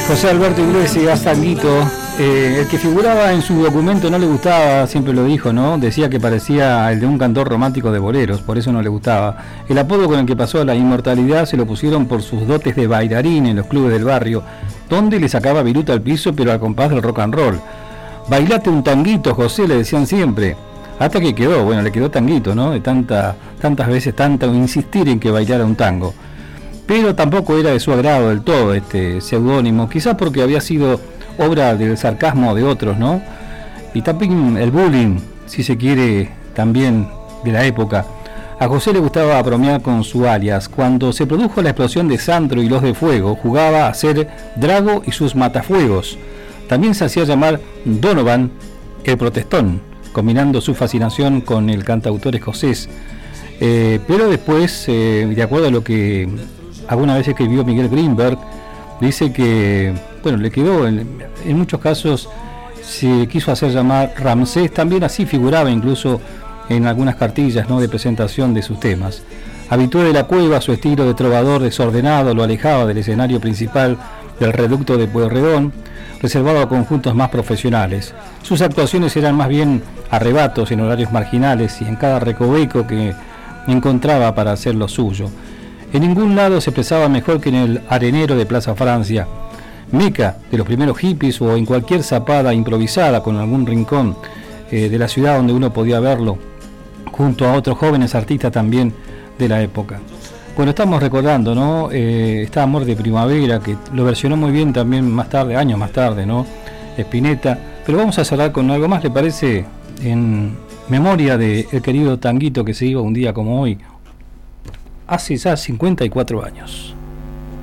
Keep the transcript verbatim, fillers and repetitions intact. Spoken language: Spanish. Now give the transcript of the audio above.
José Alberto Iglesias, Tanguito, eh, el que figuraba en su documento no le gustaba, siempre lo dijo, ¿no? Decía que parecía el de un cantor romántico de boleros, por eso no le gustaba. El apodo con el que pasó a la inmortalidad se lo pusieron por sus dotes de bailarín en los clubes del barrio, donde le sacaba viruta al piso, pero al compás del rock and roll. Bailate un tanguito, José, le decían siempre. Hasta que quedó, bueno, le quedó Tanguito, ¿no? De tanta, tantas veces, tanto insistir en que bailara un tango. Pero tampoco era de su agrado del todo este seudónimo, quizás porque había sido obra del sarcasmo de otros, ¿no? Y también el bullying, si se quiere, también de la época. A José le gustaba bromear con su alias. Cuando se produjo la explosión de Sandro y los de Fuego, jugaba a ser Drago y sus matafuegos. También se hacía llamar Donovan el Protestón, combinando su fascinación con el cantautor escocés. Eh, pero después, eh, de acuerdo a lo que alguna vez escribió Miguel Greenberg, dice que, bueno, le quedó, en, en muchos casos se quiso hacer llamar Ramsés, también así figuraba incluso en algunas cartillas, ¿no?, de presentación de sus temas. Habitué de la cueva, su estilo de trovador desordenado lo alejaba del escenario principal del reducto de Pueyrredón, reservado a conjuntos más profesionales. Sus actuaciones eran más bien arrebatos en horarios marginales y en cada recoveco que encontraba para hacer lo suyo. En ningún lado se expresaba mejor que en el arenero de Plaza Francia, meca de los primeros hippies, o en cualquier zapada improvisada con algún rincón eh, de la ciudad donde uno podía verlo, junto a otros jóvenes artistas también de la época. Bueno, estamos recordando, ¿no? Eh, está Amor de Primavera, que lo versionó muy bien también más tarde, años más tarde, ¿no? Spinetta. Pero vamos a cerrar con algo más, ¿le parece? En memoria del querido Tanguito, que se iba un día como hoy, hace ya cincuenta y cuatro años.